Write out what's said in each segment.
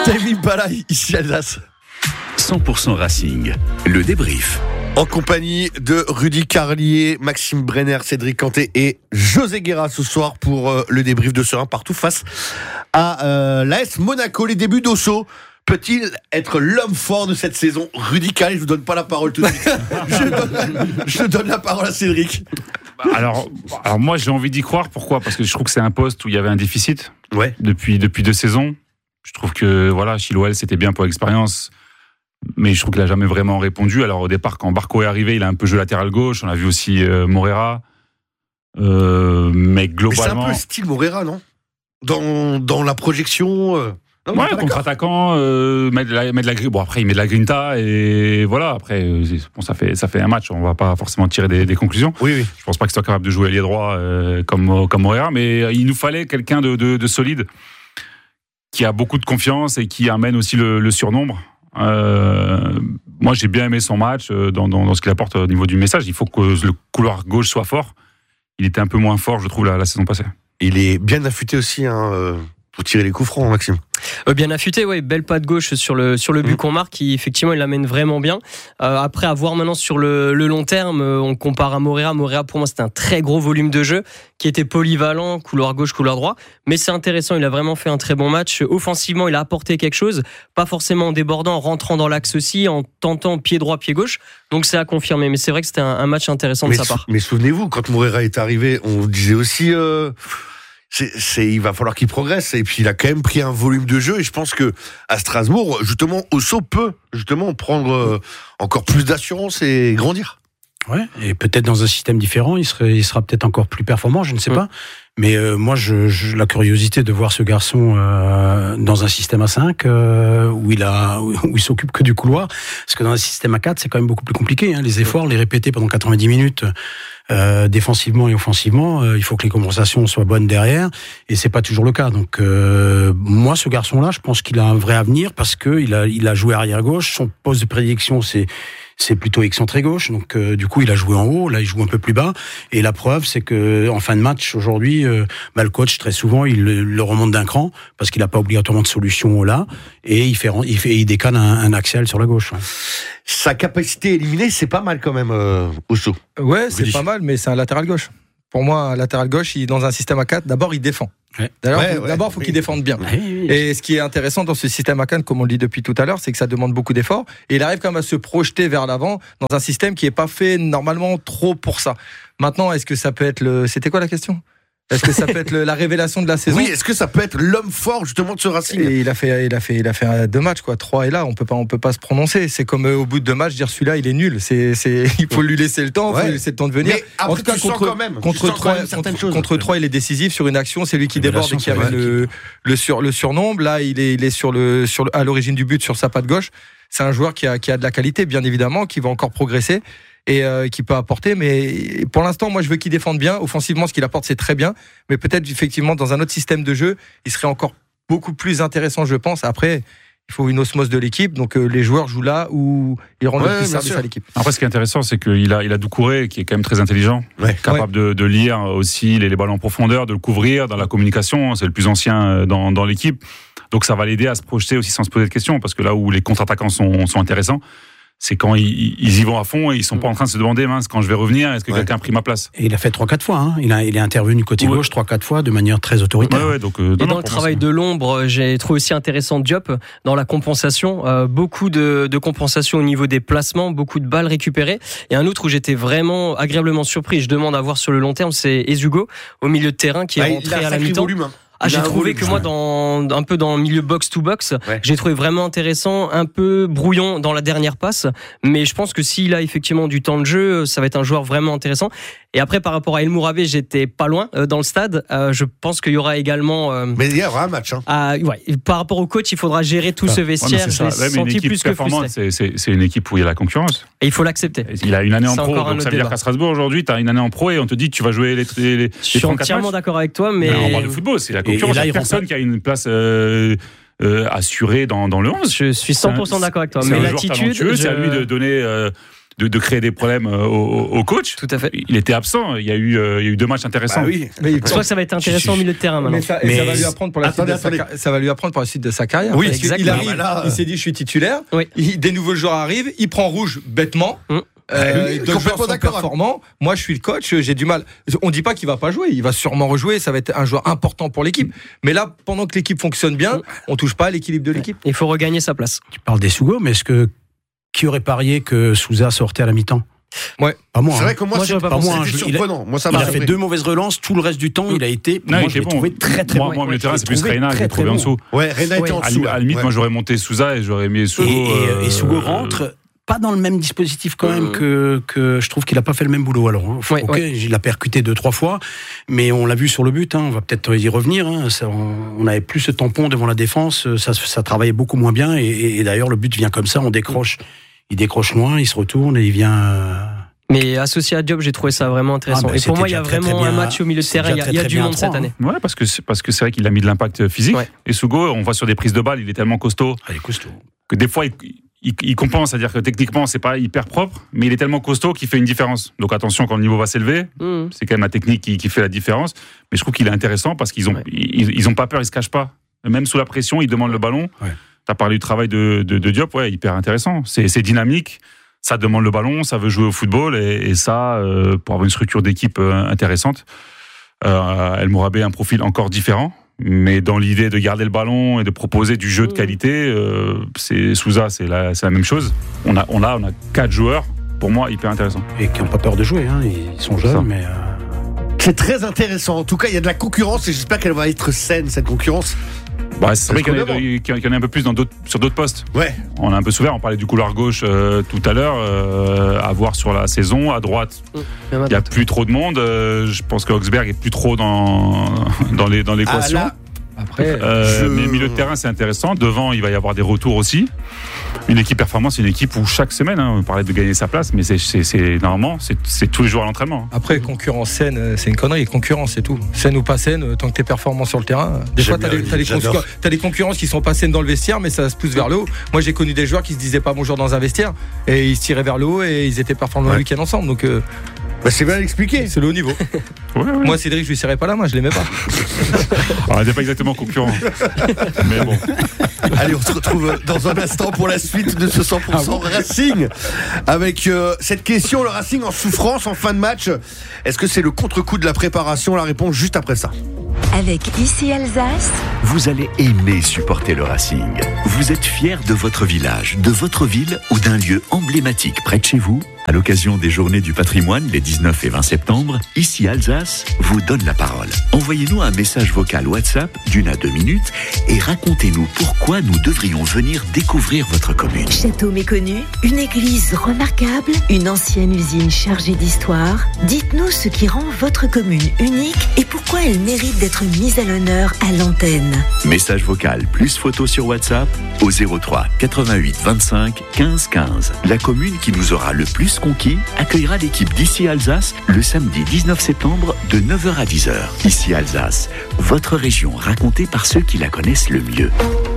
David Balay, ici Alsace. 100% Racing, le débrief. En compagnie de Rudy Carlier, Maxime Brenner, Cédric Canté et José Guerra ce soir pour le débrief de ce 1 partout face à l'AS Monaco. Les débuts d'Osso. Peut-il être l'homme fort de cette saison? Rudy Carlier, je vous donne pas la parole tout de suite. Je donne la parole à Cédric. Alors moi j'ai envie d'y croire. Pourquoi? Parce que je trouve que c'est un poste où il y avait un déficit depuis 2 saisons. Je trouve que Chilwell c'était bien pour l'expérience, mais je trouve qu'il n'a jamais vraiment répondu. Alors au départ, quand Barco est arrivé, il a un peu joué latéral gauche. On a vu aussi Moreira, mais globalement. Mais c'est un peu style Moreira, non? Dans la projection. Non, contre-attaquant, mettre de la bon après il met de la grinta et voilà, après ça fait un match, on va pas forcément tirer des conclusions. Oui. Je pense pas qu'il soit capable de jouer ailier droit comme Moreira, mais il nous fallait quelqu'un de solide qui a beaucoup de confiance et qui amène aussi le surnombre. Moi j'ai bien aimé son match dans ce qu'il apporte au niveau du message. Il faut que le couloir gauche soit fort. Il était un peu moins fort, je trouve, la saison passée. Il est bien affûté aussi, pour tirer les coups francs, Maxime. Bien affûté, belle patte gauche sur le but qu'on marque, qui effectivement il l'amène vraiment bien. Après, à voir maintenant sur le long terme, on compare à Moreira. Moreira, pour moi, c'était un très gros volume de jeu qui était polyvalent, couloir gauche, couloir droit. Mais c'est intéressant, il a vraiment fait un très bon match. Offensivement, il a apporté quelque chose, pas forcément en débordant, en rentrant dans l'axe aussi, en tentant pied droit, pied gauche. Donc c'est à confirmer. Mais c'est vrai que c'était un match intéressant de sa part. Mais souvenez-vous, quand Moreira est arrivé, on vous disait aussi. Il va falloir qu'il progresse, et puis il a quand même pris un volume de jeu, et je pense que à Strasbourg, justement, Osso peut justement prendre encore plus d'assurance et grandir. Ouais, et peut-être dans un système différent, il sera peut-être encore plus performant, je ne sais pas. Mais moi, la curiosité de voir ce garçon dans un système à 5 où il s'occupe que du couloir, parce que dans un système à 4, c'est quand même beaucoup plus compliqué. Les efforts, les répéter pendant 90 minutes. Défensivement et offensivement, il faut que les compensations soient bonnes derrière, et c'est pas toujours le cas. Donc moi, ce garçon-là, je pense qu'il a un vrai avenir, parce que il a joué arrière gauche. Son poste de prédilection, c'est plutôt excentré gauche, donc du coup il a joué en haut, là il joue un peu plus bas, et la preuve c'est que en fin de match aujourd'hui, le coach très souvent il le remonte d'un cran, parce qu'il n'a pas obligatoirement de solution là, et il décale un axial sur la gauche. Sa capacité éliminée, c'est pas mal quand même, Osso. Ouais, c'est pas mal, mais c'est un latéral gauche. Pour moi, un latéral gauche, dans un système à 4, d'abord il défend. D'abord, il faut qu'il défende bien. Et ce qui est intéressant dans ce système à 4, comme on le dit depuis tout à l'heure, c'est que ça demande beaucoup d'efforts. Et il arrive quand même à se projeter vers l'avant dans un système qui n'est pas fait normalement trop pour ça. Maintenant, est-ce que ça peut être C'était quoi la question ? Est-ce que ça peut être la révélation de la saison? Oui, est-ce que ça peut être l'homme fort justement de ce Racing? Et il a fait 2 matchs, 3 et là, on peut pas se prononcer. C'est comme au bout de 2 matchs dire celui-là il est nul. Il faut lui laisser le temps, il faut lui laisser le temps de venir. Mais après, en tout cas, contre 3, il est décisif sur une action, c'est lui qui déborde et qui amène le surnombre. Là, il est à l'origine du but sur sa patte gauche. C'est un joueur qui a de la qualité, bien évidemment, qui va encore progresser et qui peut apporter, mais pour l'instant moi je veux qu'il défende bien. Offensivement, ce qu'il apporte c'est très bien, mais peut-être effectivement dans un autre système de jeu il serait encore beaucoup plus intéressant, je pense. Après il faut une osmose de l'équipe, donc les joueurs jouent là où ils rendent le plus service à l'équipe. Après ce qui est intéressant, c'est qu'il a Doucouré qui est quand même très intelligent, capable de lire aussi les ballons en profondeur, de le couvrir dans la communication, c'est le plus ancien dans l'équipe, donc ça va l'aider à se projeter aussi sans se poser de questions, parce que là où les contre-attaquants sont intéressants, c'est quand ils y vont à fond et ils sont pas en train de se demander quand je vais revenir, est-ce que quelqu'un a pris ma place. Et il a fait 3-4 fois, il est intervenu côté gauche 3-4 fois de manière très autoritaire. Donc, et dans le travail de l'ombre, j'ai trouvé aussi intéressant Diop dans la compensation, beaucoup de compensation au niveau des placements, beaucoup de balles récupérées. Et un autre où j'étais vraiment agréablement surpris, je demande à voir sur le long terme, c'est Ezugo au milieu de terrain qui est rentré à la mi-temps. Volume, j'ai trouvé que moi, un peu dans le milieu box-to-box, j'ai trouvé vraiment intéressant, un peu brouillon dans la dernière passe, mais je pense que s'il a effectivement du temps de jeu, ça va être un joueur vraiment intéressant. Et après, par rapport à El Mourabi, j'étais pas loin dans le stade. Je pense qu'il y aura également. Mais il y aura un match. Par rapport au coach, il faudra gérer tout ce vestiaire. Je l'ai senti plus que frustré. C'est une équipe où il y a la concurrence. Et il faut l'accepter. Il a une année en pro, donc ça veut dire qu'à Strasbourg aujourd'hui, tu as une année en pro et on te dit que tu vas jouer les 34 matchs. Je suis entièrement d'accord avec toi, mais on parle de football, c'est la concurrence. Il n'y a personne qui a une place assurée dans le 11. Je suis 100% d'accord avec toi. Mais l'attitude, c'est à lui de donner de créer des problèmes au coach. Tout à fait. Il était absent. Il y a eu 2 matchs intéressants. Bah oui. Je crois que ça va être intéressant au milieu de terrain maintenant. Ça va lui apprendre pour la suite de sa carrière. Oui, il arrive, il s'est dit je suis titulaire. Oui. Des nouveaux joueurs arrivent, il prend rouge bêtement. Deux joueurs sont performants. Moi, je suis le coach, j'ai du mal. On dit pas qu'il va pas jouer, il va sûrement rejouer. Ça va être un joueur important pour l'équipe. Mais là, pendant que l'équipe fonctionne bien, on touche pas à l'équilibre de l'équipe. Il faut regagner sa place. Tu parles des Sugo, mais qui aurait parié que Sousa sortait à la mi-temps? Ouais. Pas moi. C'est vrai que moi, c'est pas surprenant. Moi, ça il a fait 2 mauvaises relances. Tout le reste du temps, il a été. Non, moi, je l'ai trouvé très très bon. Moi, au milieu de terrain, c'est plus Reina qui est trouvé en dessous. Ouais, Reina était en dessous. À la limite, moi, j'aurais monté Sousa et j'aurais mis Sugo. Et Sugo rentre. Pas dans le même dispositif quand même que je trouve qu'il a pas fait le même boulot alors. Il a percuté 2-3 fois, mais on l'a vu sur le but. On va peut-être y revenir. On avait plus ce tampon devant la défense. Ça travaillait beaucoup moins bien. Et d'ailleurs le but vient comme ça. On décroche. Il décroche loin. Il se retourne et il vient. Mais associé à Diop, j'ai trouvé ça vraiment intéressant. Et pour moi, il y a vraiment un match au milieu de terrain. Il y a du monde cette année. Ouais, parce que c'est vrai qu'il a mis de l'impact physique. Ouais. Et Sugo, on voit sur des prises de balles, il est tellement costaud. Il est costaud. Que des fois, il compense, c'est-à-dire que techniquement, c'est pas hyper propre, mais il est tellement costaud qu'il fait une différence. Donc attention, quand le niveau va s'élever, c'est quand même la technique qui fait la différence. Mais je trouve qu'il est intéressant parce qu'ils ont pas peur, ils se cachent pas. Même sous la pression, ils demandent le ballon. Ouais. Tu as parlé du travail de Diop, ouais, hyper intéressant. C'est dynamique, ça demande le ballon, ça veut jouer au football, et ça, pour avoir une structure d'équipe intéressante, El Mourabé a un profil encore différent. Mais dans l'idée de garder le ballon et de proposer du jeu de qualité, Sousa, c'est la même chose. On a 4 joueurs, pour moi, hyper intéressants. Et qui n'ont pas peur de jouer, ils sont jeunes, mais... C'est très intéressant. En tout cas, il y a de la concurrence et j'espère qu'elle va être saine, cette concurrence. C'est vrai qu'il y en a un peu plus sur d'autres postes. Ouais. On a un peu souffert, on parlait du couloir gauche tout à l'heure, à voir sur la saison. À droite, il n'y a plus trop de monde. Je pense que Augsberg est plus trop dans l'équation. Après, mais milieu de terrain, c'est intéressant. Devant, il va y avoir des retours aussi. Une équipe performance, c'est une équipe où chaque semaine, on parlait de gagner sa place, mais normalement, c'est tous les jours à l'entraînement. Après, concurrence saine, c'est une connerie. Concurrence, c'est tout. Saine ou pas saine, tant que t'es performant sur le terrain. Des fois, t'as des concurrences qui sont pas saines dans le vestiaire, mais ça se pousse vers le haut. Moi, j'ai connu des joueurs qui se disaient pas bonjour dans un vestiaire et ils se tiraient vers le haut et ils étaient performants le week-end ensemble. Donc, c'est bien expliqué. C'est le haut niveau. Ouais. Moi, Cédric, je lui serrais pas la main, je l'aimais pas. On n'était pas exactement concurrents. Mais bon. Allez, on se retrouve dans un instant pour la suite de ce 100% Racing. Avec cette question, le Racing en souffrance en fin de match. Est-ce que c'est le contre-coup de la préparation? La réponse juste après ça. Avec Ici Alsace, vous allez aimer supporter le Racing. Vous êtes fier de votre village, de votre ville ou d'un lieu emblématique près de chez vous. À l'occasion des Journées du patrimoine, les 19 et 20 septembre, Ici Alsace vous donne la parole. Envoyez-nous un message vocal WhatsApp d'1 à 2 minutes et racontez-nous pourquoi nous devrions venir découvrir votre commune. Château méconnu, une église remarquable, une ancienne usine chargée d'histoire. Dites-nous ce qui rend votre commune unique et pourquoi elle mérite d'être mise à l'honneur à l'antenne. Message vocal plus photo sur WhatsApp au 03 88 25 15 15. La commune qui nous aura le plus conquis accueillera l'équipe d'Ici Alsace le samedi 19 septembre de 9h à 10h. Ici Alsace, votre région racontée par ceux qui la connaissent le mieux.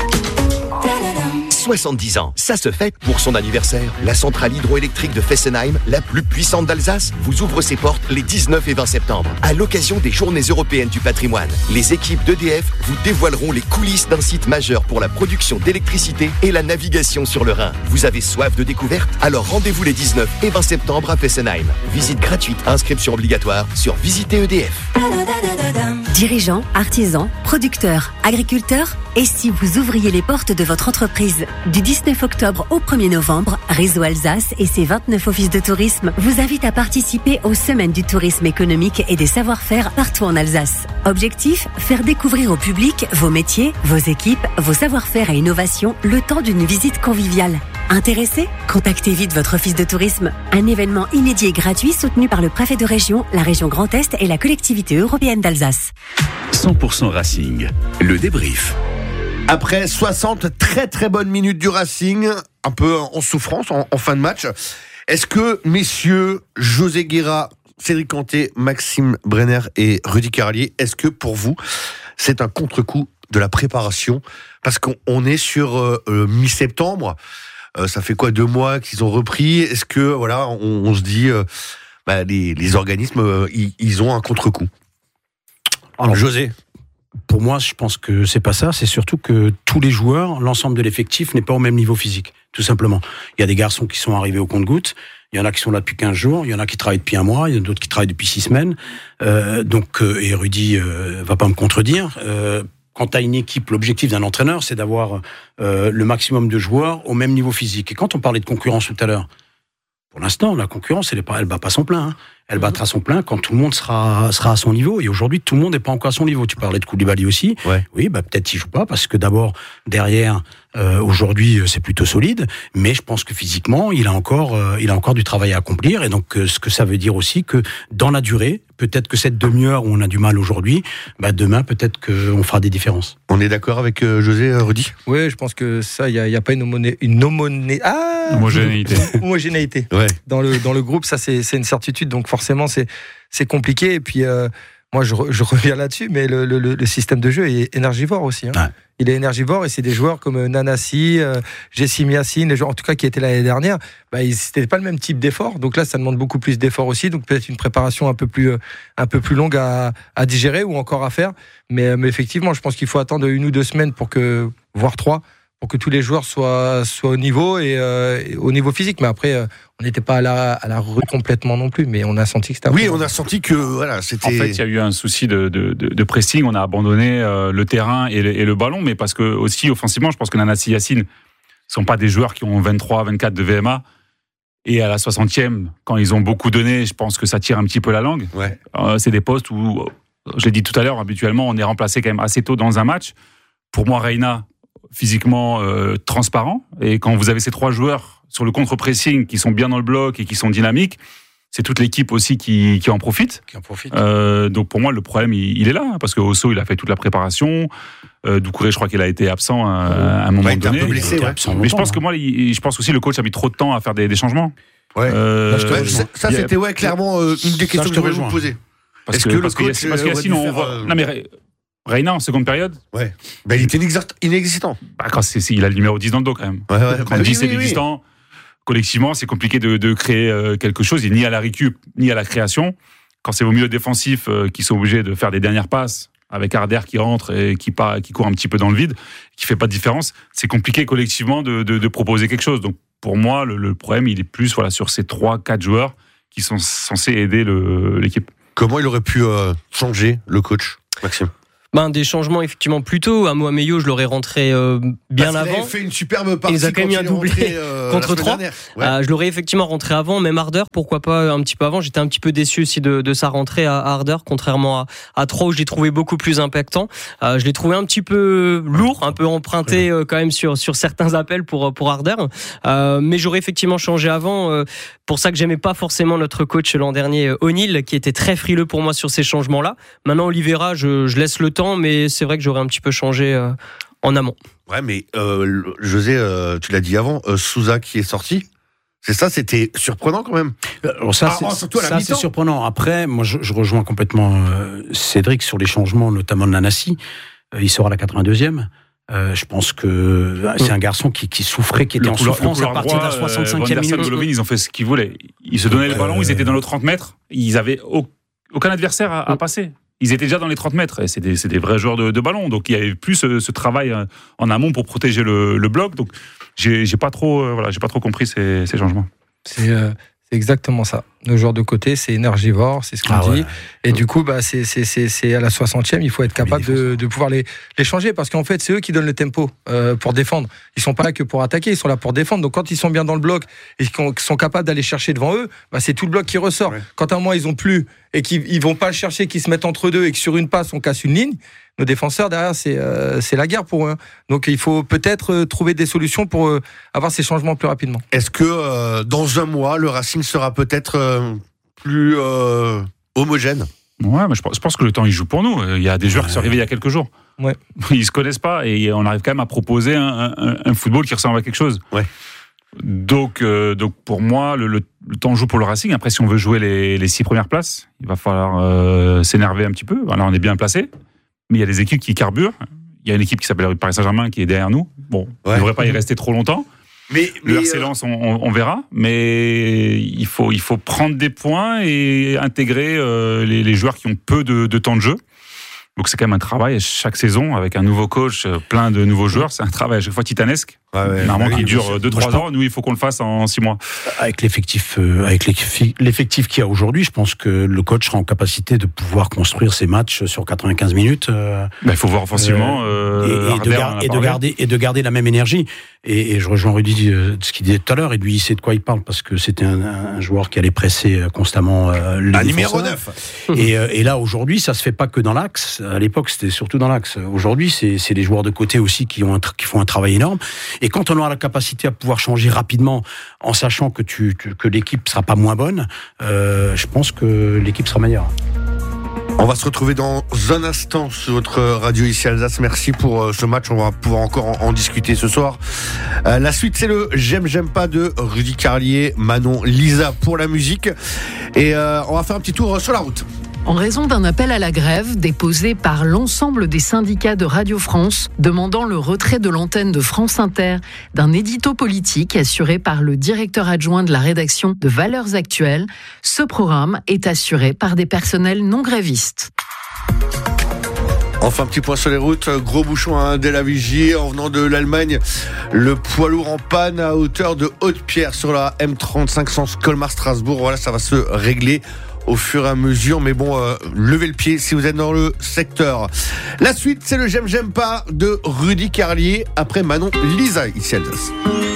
70 ans, ça se fête pour son anniversaire. La centrale hydroélectrique de Fessenheim, la plus puissante d'Alsace, vous ouvre ses portes les 19 et 20 septembre. À l'occasion des Journées européennes du patrimoine, les équipes d'EDF vous dévoileront les coulisses d'un site majeur pour la production d'électricité et la navigation sur le Rhin. Vous avez soif de découverte? Alors rendez-vous les 19 et 20 septembre à Fessenheim. Visite gratuite, inscription obligatoire sur Visiter EDF. Dirigeants, artisans, producteurs, agriculteurs, et si vous ouvriez les portes de votre entreprise? Du 19 octobre au 1er novembre, Réseau Alsace et ses 29 offices de tourisme vous invitent à participer aux Semaines du tourisme économique et des savoir-faire partout en Alsace. Objectif, faire découvrir au public vos métiers, vos équipes, vos savoir-faire et innovations le temps d'une visite conviviale. Intéressé? Contactez vite votre office de tourisme. Un événement inédit et gratuit soutenu par le préfet de région, la région Grand Est et la collectivité européenne d'Alsace. 100% Racing, le débrief. Après 60 très très bonnes minutes du Racing, un peu en souffrance en fin de match, est-ce que messieurs José Guerra, Cédric Canté, Maxime Brenner et Rudy Carlier, est-ce que pour vous c'est un contre-coup de la préparation? Parce qu'on est sur mi-septembre, Ça fait quoi, 2 mois qu'ils ont repris? Est-ce que voilà, on se dit les organismes ils ont un contre-coup? Alors José, pour moi, je pense que c'est pas ça. C'est surtout que tous les joueurs, l'ensemble de l'effectif n'est pas au même niveau physique, tout simplement. Il y a des garçons qui sont arrivés au compte-gouttes. Il y en a qui sont là depuis 15 jours. Il y en a qui travaillent depuis 1 mois. Il y en a d'autres qui travaillent depuis 6 semaines. Et Rudy va pas me contredire. Quand tu as une équipe, l'objectif d'un entraîneur, c'est d'avoir le maximum de joueurs au même niveau physique. Et quand on parlait de concurrence tout à l'heure, pour l'instant, la concurrence, elle bat pas son plein. Elle battra son plein quand tout le monde sera à son niveau. Et aujourd'hui, tout le monde n'est pas encore à son niveau. Tu parlais de Koulibaly aussi. Ouais. Oui, peut-être qu'il joue pas parce que d'abord, derrière, aujourd'hui, c'est plutôt solide. Mais je pense que physiquement, il a encore du travail à accomplir. Et donc, ce que ça veut dire aussi que dans la durée, peut-être que cette demi-heure où on a du mal aujourd'hui, demain, peut-être qu'on fera des différences. On est d'accord avec José, Rudy? Oui, je pense que ça, il y a pas une homogénéité. Ouais. Dans le groupe, ça c'est une certitude. Donc forcément, c'est compliqué. Et puis moi, je reviens là-dessus, mais le système de jeu est énergivore aussi. Hein. Ouais. Il est énergivore et c'est des joueurs comme Nanasi, Jessim Yassine, les joueurs en tout cas qui étaient l'année dernière, c'était pas le même type d'effort. Donc là, ça demande beaucoup plus d'efforts aussi. Donc peut-être une préparation un peu plus longue à digérer ou encore à faire. Mais effectivement, je pense qu'il faut attendre 1 ou 2 semaines voire 3, pour que tous les joueurs soient au niveau et au niveau physique. Mais après, on n'était pas à la rue complètement non plus, mais on a senti que c'était. Oui, on a senti que voilà, c'était. En fait, il y a eu un souci de pressing. On a abandonné le terrain et le ballon, mais parce que aussi offensivement, je pense que Nanasi, Yassine sont pas des joueurs qui ont 23, 24 de VMA. Et à la 60e, quand ils ont beaucoup donné, je pense que ça tire un petit peu la langue. Ouais. C'est des postes où, je l'ai dit tout à l'heure, habituellement, on est remplacé quand même assez tôt dans un match. Pour moi, Reina, physiquement transparent, et quand vous avez ces 3 joueurs sur le contre-pressing qui sont bien dans le bloc et qui sont dynamiques, c'est toute l'équipe aussi qui en profite. Donc pour moi le problème il est là, parce que Osso il a fait toute la préparation, Doucouré je crois qu'il a été absent à un moment donné. Un peu blessé, ouais. Mais je pense que je pense aussi le coach a mis trop de temps à faire des changements. Ouais. Ça c'était clairement une des questions que je voulais vous poser. Parce que Yassine, on voit. Non mais Reina en seconde période. Ouais. Il était inexistant. Quand il a le numéro 10 dans le dos quand même. Ouais. Quand 10 est distant, collectivement, c'est compliqué de créer quelque chose, et ni à la récup, ni à la création. Quand c'est au milieu défensif qui sont obligés de faire des dernières passes, avec Arder qui rentre et qui court un petit peu dans le vide, qui fait pas de différence, c'est compliqué collectivement de proposer quelque chose. Donc pour moi, le problème, il est plus sur ces 3-4 joueurs qui sont censés aider l'équipe. Comment il aurait pu changer le coach, Maxime? Des changements effectivement plus tôt. À Mohameyo, je l'aurais rentré bien avant. Il a fait une superbe partie. Ils ont quand même mis un doublé contre 3. Ouais. Je l'aurais effectivement rentré avant, même Harder, pourquoi pas un petit peu avant. J'étais un petit peu déçu aussi de sa rentrée à Harder, contrairement à 3 où je l'ai trouvé beaucoup plus impactant. Je l'ai trouvé un petit peu lourd, un peu emprunté quand même sur certains appels pour Harder. Mais j'aurais effectivement changé avant. Pour ça que j'aimais pas forcément notre coach l'an dernier, O'Neill, qui était très frileux pour moi sur ces changements-là. Maintenant, Oliveira, je laisse le temps, mais c'est vrai que j'aurais un petit peu changé en amont. Ouais, mais José, tu l'as dit avant, Souza qui est sorti, c'est ça, c'était surprenant quand même. Surtout à la mi-temps. C'est surprenant. Après, moi, je rejoins complètement Cédric sur les changements, notamment de Nanasi. Il sort à la 82e. Je pense que c'est un garçon qui souffrait, qui était en souffrance à partir de la 65e minute. Golovin, ils ont fait ce qu'ils voulaient. Ils se donnaient le ballon, ils étaient dans le 30 mètres, ils n'avaient aucun adversaire à passer. Ils étaient déjà dans les 30 mètres, et c'est des vrais joueurs de ballon. Donc il y avait plus ce travail en amont pour protéger le bloc. Donc j'ai pas trop compris ces changements. C'est exactement ça. Nos joueurs de côté, c'est énergivore, c'est ce qu'on dit. Ouais. Et du coup, c'est à la 60e, il faut être capable de pouvoir les changer, parce qu'en fait, c'est eux qui donnent le tempo pour défendre. Ils sont pas là que pour attaquer, ils sont là pour défendre. Donc quand ils sont bien dans le bloc et qu'ils sont capables d'aller chercher devant eux, c'est tout le bloc qui ressort. Ouais. Quand à un moment ils ont plus et qu'ils vont pas le chercher, qu'ils se mettent entre deux et que sur une passe on casse une ligne, nos défenseurs derrière, c'est la guerre pour eux. Donc il faut peut-être trouver des solutions pour avoir ces changements plus rapidement. Est-ce que dans un mois, le Racing sera peut-être plus homogène? Ouais, mais je pense que le temps il joue pour nous. Il y a des joueurs qui sont arrivés il y a quelques jours. Ouais. Ils se connaissent pas et on arrive quand même à proposer un football qui ressemble à quelque chose. Ouais. Donc pour moi, le temps joue pour le Racing. Après, si on veut jouer les 6 premières places, il va falloir s'énerver un petit peu. Là, on est bien placé. Mais il y a des équipes qui carburent. Il y a une équipe qui s'appelle Paris Saint-Germain qui est derrière nous. Bon, on ne devrait pas y rester trop longtemps. Le RC Lens, on verra, mais il faut prendre des points et intégrer les joueurs qui ont peu de temps de jeu. Donc c'est quand même un travail chaque saison avec un nouveau coach, plein de nouveaux joueurs. C'est un travail à chaque fois titanesque. Normalement qui dure 2-3 ans. Nous, il faut qu'on le fasse en 6 mois. Avec l'effectif qu'il y a aujourd'hui, je pense que le coach sera en capacité de pouvoir construire ses matchs sur 95 minutes. Il faut voir offensivement et de garder la même énergie. Et je rejoins Rudy ce qu'il disait tout à l'heure. Et lui, il sait de quoi il parle parce que c'était un joueur qui allait presser constamment les numéro 9. Et là, aujourd'hui, ça se fait pas que dans l'axe. À l'époque, c'était surtout dans l'axe. Aujourd'hui, c'est les joueurs de côté aussi qui font un travail énorme. Et quand on aura la capacité à pouvoir changer rapidement, en sachant que l'équipe sera pas moins bonne, je pense que l'équipe sera meilleure. On va se retrouver dans un instant sur votre radio ici Alsace. Merci pour ce match. On va pouvoir encore en discuter ce soir. La suite, c'est le J'aime pas de Rudy Carlier, Manon, Lisa pour la musique. Et on va faire un petit tour sur la route. En raison d'un appel à la grève déposé par l'ensemble des syndicats de Radio France, demandant le retrait de l'antenne de France Inter d'un édito politique assuré par le directeur adjoint de la rédaction de Valeurs Actuelles, ce programme est assuré par des personnels non grévistes. Enfin, un petit point sur les routes. Gros bouchon dès la vigie. En venant de l'Allemagne, le poids lourd en panne à hauteur de Haute-Pierre sur la M35 sens Colmar-Strasbourg. Voilà, ça va se régler au fur et à mesure, mais bon, levez le pied si vous êtes dans le secteur. La suite, c'est le J'aime pas de Rudy Carlier après Manon, Lisa ici à Alsace.